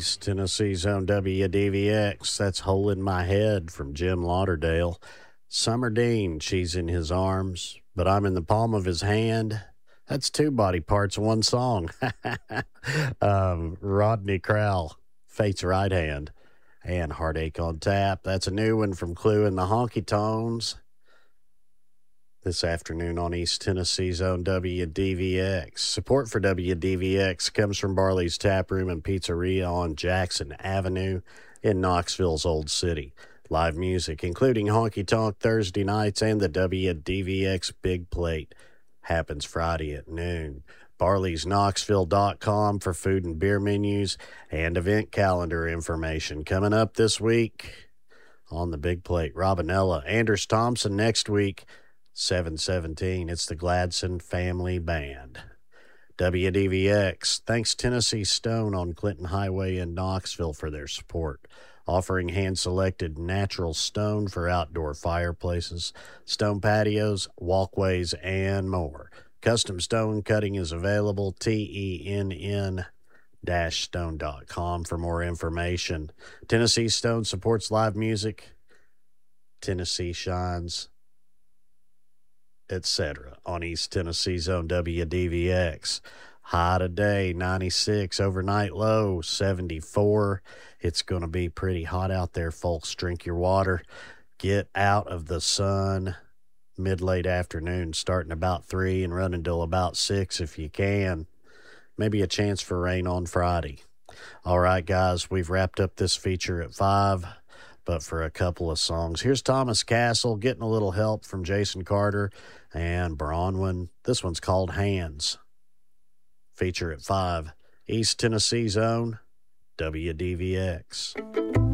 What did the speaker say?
East Tennessee's own WDVX. That's Hole in My Head from Jim Lauderdale. Summer Dean, she's in his arms, but I'm in the palm of his hand. That's two body parts, one song. Rodney Crowell, Fate's Right Hand, and Heartache on Tap. That's a new one from Clue and the Honky Tones. This afternoon on East Tennessee's own WDVX. Support for WDVX comes from Barley's Tap Room and Pizzeria on Jackson Avenue in Knoxville's Old City. Live music, including Honky Tonk Thursday nights and the WDVX Big Plate, happens Friday at noon. Barley'sKnoxville.com for food and beer menus and event calendar information. Coming up this week on the Big Plate, Robinella, Anders Thompson next week. 7:17, it's the Gladson Family Band. WDVX, thanks Tennessee Stone on Clinton Highway in Knoxville for their support. Offering hand-selected natural stone for outdoor fireplaces, stone patios, walkways, and more. Custom stone cutting is available, TENN-stone.com for more information. Tennessee Stone supports live music. Tennessee shines, etc. on East Tennessee's own WDVX. High today, 96. Overnight low, 74. It's going to be pretty hot out there, folks. Drink your water. Get out of the sun mid-late afternoon, starting about 3 and running till about 6 if you can. Maybe a chance for rain on Friday. All right, guys, we've wrapped up this feature at 5. But for a couple of songs. Here's Thomas Castle getting a little help from Jason Carter and Bronwyn. This one's called Hands. Feature at 5. East Tennessee's own WDVX.